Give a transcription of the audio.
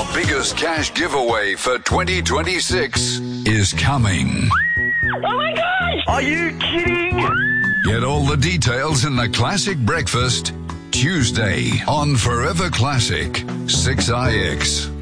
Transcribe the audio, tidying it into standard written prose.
Our biggest cash giveaway for 2026 is coming. Oh my gosh! Are you kidding? Get all the details in the Classic Breakfast Tuesday on Forever Classic 6IX.